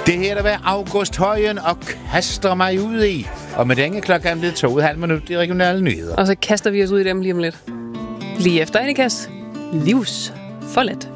Det her, der var August Højen og kaster mig ud i. Og med denne klokken er blevet 2,5 minutter i regionale nyheder. Og så kaster vi os ud i dem lige om lidt. Lige efter Annikas livs forladt.